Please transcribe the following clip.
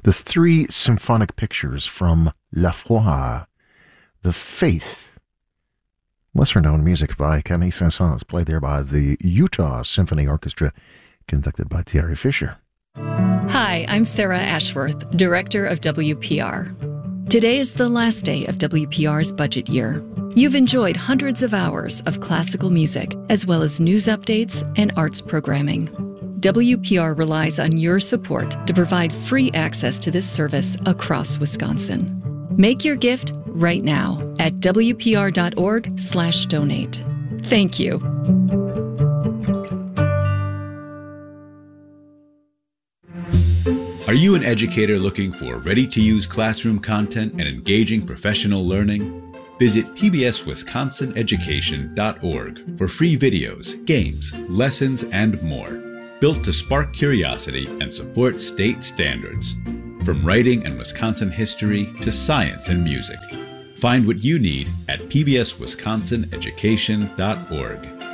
the 3 symphonic pictures from La Foi, The Faith, lesser-known music by Camille Saint-Saëns, played there by the Utah Symphony Orchestra, conducted by Thierry Fischer. Hi, I'm Sarah Ashworth, Director of WPR. Today is the last day of WPR's budget year. You've enjoyed hundreds of hours of classical music, as well as news updates and arts programming. WPR relies on your support to provide free access to this service across Wisconsin. Make your gift right now at wpr.org/donate. Thank you. Are you an educator looking for ready-to-use classroom content and engaging professional learning? Visit pbswisconsineducation.org for free videos, games, lessons, and more, built to spark curiosity and support state standards. From writing and Wisconsin history to science and music. Find what you need at pbswisconsineducation.org.